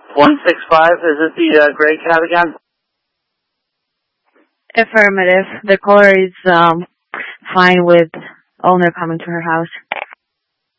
165, is it the gray cat again? Affirmative. The caller is fine with owner coming to her house.